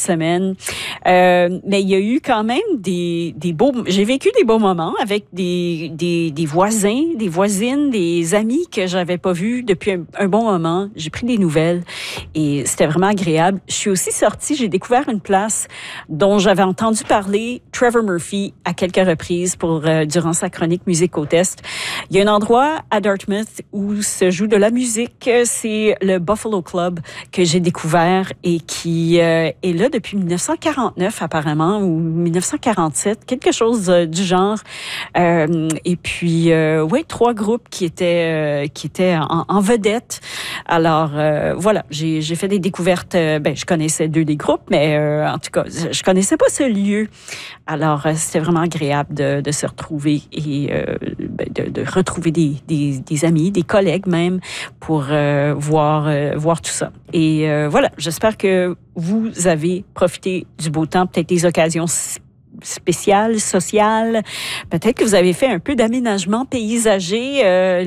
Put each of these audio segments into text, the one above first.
semaine. Mais il y a eu quand même des beaux... J'ai vécu des beaux moments avec des voisins, des voisines, des amis que j'avais pas vus depuis un bon moment. J'ai pris des nouvelles et c'était vraiment agréable. Je suis aussi sortie, j'ai découvert une place dont j'avais entendu parler, Trevor Murphy, à quelques reprises durant sa chronique Musique au Test. Il y a un endroit à Dartmouth où se joue de la musique. C'est le Buffalo Club que j'ai découvert et qui est là depuis 1949 apparemment ou 1947, quelque chose du genre. Et puis, oui, 3 groupes qui étaient en vedette. Alors, voilà, j'ai fait des découvertes. Je connaissais 2 des groupes, mais en tout cas, je connaissais pas ce lieu. Alors, c'était vraiment agréable de se retrouver et de retrouver des amis, des collègues même, pour voir tout ça. Et voilà, j'espère que vous avez profité du beau temps, peut-être des occasions spéciales, sociales. Peut-être que vous avez fait un peu d'aménagement paysager.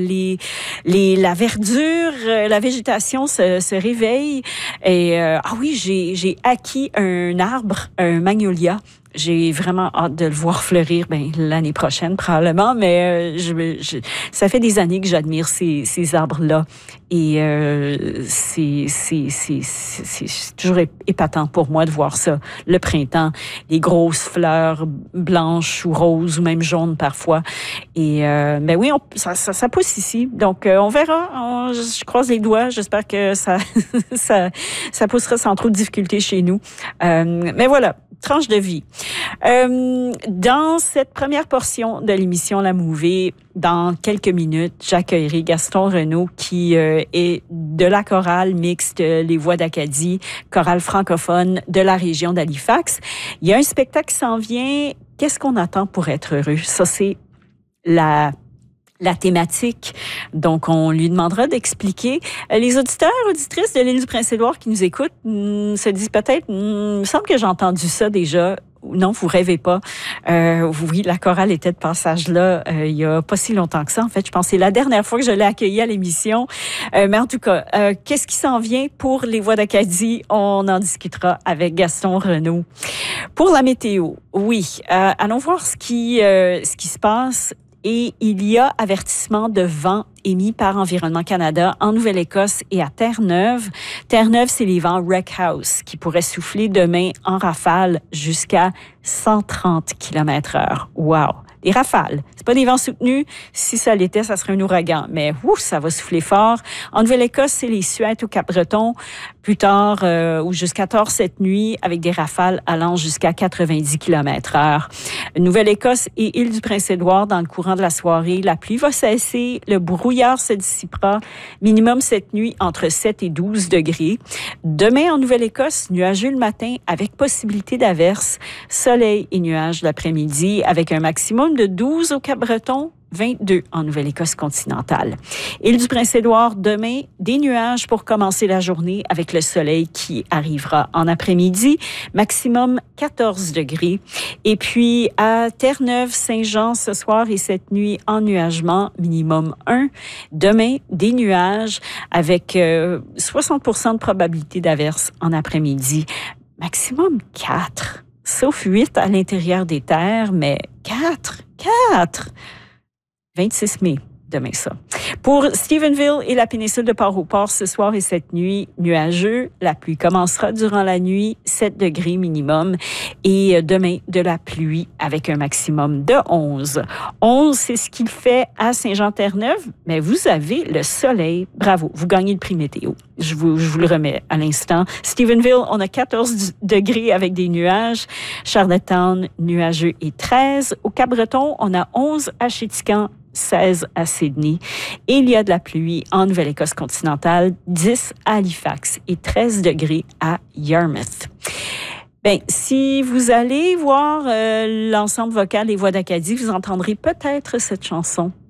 La verdure, la végétation se réveille. Et oui, j'ai acquis un arbre, un magnolia. J'ai vraiment hâte de le voir fleurir l'année prochaine probablement, mais ça fait des années que j'admire ces arbres-là et c'est toujours épatant pour moi de voir ça, le printemps, les grosses fleurs blanches ou roses ou même jaunes parfois. Et oui, ça pousse ici, donc on verra. Je croise les doigts. J'espère que ça poussera sans trop de difficultés chez nous. Mais voilà. Tranche de vie. Dans cette première portion de l'émission La Mouvée, dans quelques minutes, j'accueillerai Gaston Renaud qui est de la chorale mixte Les Voix d'Acadie, chorale francophone de la région d'Halifax. Il y a un spectacle qui s'en vient. Qu'est-ce qu'on attend pour être heureux? Ça, c'est la thématique. Donc, on lui demandera d'expliquer. Les auditeurs, auditrices de l'île du Prince-Édouard qui nous écoutent se disent peut-être, il me semble que j'ai entendu ça déjà. Non, vous rêvez pas. Oui, la chorale était de passage là il y a pas si longtemps que ça. En fait, je pense que c'est la dernière fois que je l'ai accueillie à l'émission. Mais en tout cas, qu'est-ce qui s'en vient pour les Voix d'Acadie? On en discutera avec Gaston Renaud. Pour la météo, oui. Allons voir ce qui se passe. Et il y a avertissement de vent émis par Environnement Canada en Nouvelle-Écosse et à Terre-Neuve. Terre-Neuve, c'est les vents Wreck House qui pourraient souffler demain en rafale jusqu'à 130 km/h. Wow! Des rafales. C'est pas des vents soutenus. Si ça l'était, ça serait un ouragan. Mais ça va souffler fort. En Nouvelle-Écosse, c'est les Suettes au Cap-Breton. Plus tard, ou jusqu'à tard cette nuit, avec des rafales allant jusqu'à 90 km/h. Nouvelle-Écosse et Île-du-Prince-Édouard, dans le courant de la soirée, la pluie va cesser. Le brouillard se dissipera. Minimum cette nuit entre 7 et 12 degrés. Demain, en Nouvelle-Écosse, nuageux le matin avec possibilité d'averse. Soleil et nuages l'après-midi avec un maximum de 12 au Cap-Breton, 22 en Nouvelle-Écosse continentale. Île-du-Prince-Édouard, demain, des nuages pour commencer la journée avec le soleil qui arrivera en après-midi, maximum 14 degrés. Et puis, à Terre-Neuve, Saint-Jean, ce soir et cette nuit, ennuagement, minimum 1. Demain, des nuages avec 60% de probabilité d'averse en après-midi, maximum 4. Sauf 8 à l'intérieur des terres, mais 4. 26 mai, demain ça. Pour Stephenville et la péninsule de Port-au-Port, ce soir et cette nuit, nuageux. La pluie commencera durant la nuit, 7 degrés minimum. Et demain, de la pluie avec un maximum de 11. 11, c'est ce qu'il fait à Saint-Jean-Terre-Neuve, mais vous avez le soleil. Bravo, vous gagnez le prix météo. Je vous le remets à l'instant. Stephenville, on a 14 degrés avec des nuages. Charlottetown, nuageux et 13. Au Cap-Breton, on a 11 à Chéticamp, 16 à Sydney. Et il y a de la pluie en Nouvelle-Écosse continentale, 10 à Halifax et 13 degrés à Yarmouth. Si vous allez voir l'ensemble vocal des Voix d'Acadie, vous entendrez peut-être cette chanson